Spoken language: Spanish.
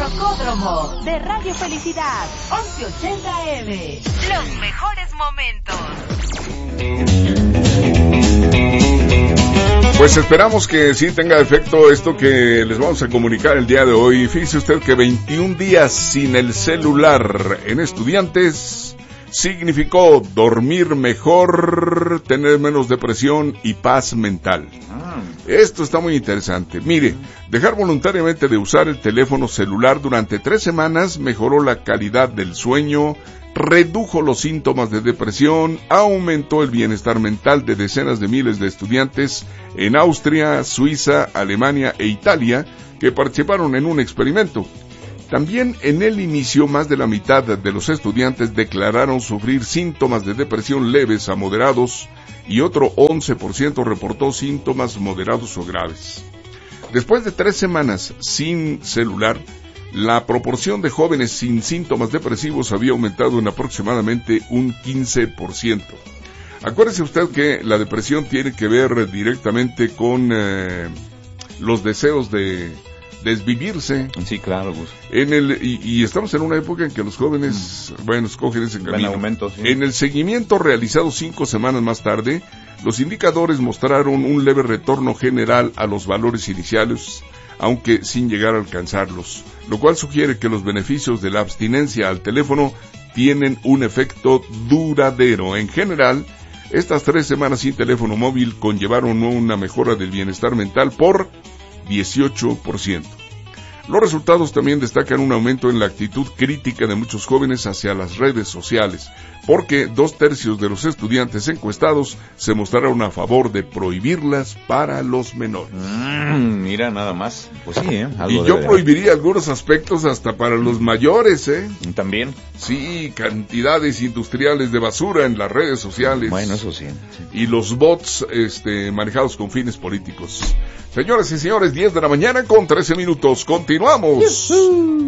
Rocódromo de Radio Felicidad, 1180 AM. Los mejores momentos. Pues esperamos que sí tenga efecto esto que les vamos a comunicar el día de hoy. Fíjese usted que 21 días sin el celular en estudiantes significó dormir mejor, tener menos depresión y paz mental. Esto está muy interesante. Mire, dejar voluntariamente de usar el teléfono celular durante 3 semanas mejoró la calidad del sueño, redujo los síntomas de depresión, aumentó el bienestar mental de decenas de miles de estudiantes en Austria, Suiza, Alemania e Italia que participaron en un experimento. También en el inicio más de la mitad de los estudiantes declararon sufrir síntomas de depresión leves a moderados y otro 11% reportó síntomas moderados o graves. Después de 3 semanas sin celular, la proporción de jóvenes sin síntomas depresivos había aumentado en aproximadamente un 15%. Acuérdese usted que la depresión tiene que ver directamente con los deseos de desvivirse. Sí, claro, Gus. Y estamos en una época en que los jóvenes, escogen ese camino. Aumento, sí. En el seguimiento realizado 5 semanas más tarde, los indicadores mostraron un leve retorno general a los valores iniciales, aunque sin llegar a alcanzarlos, lo cual sugiere que los beneficios de la abstinencia al teléfono tienen un efecto duradero. En general, estas 3 semanas sin teléfono móvil conllevaron una mejora del bienestar mental por 18%. Los resultados también destacan un aumento en la actitud crítica de muchos jóvenes hacia las redes sociales, porque 2/3 de los estudiantes encuestados se mostraron a favor de prohibirlas para los menores. Mira, nada más. Pues sí, y yo prohibiría algunos aspectos hasta para los mayores, También. Sí, cantidades industriales de basura en las redes sociales. Bueno, eso sí. Y los bots manejados con fines políticos. Señoras y señores, 10 de la mañana con 13 minutos. Continuamos.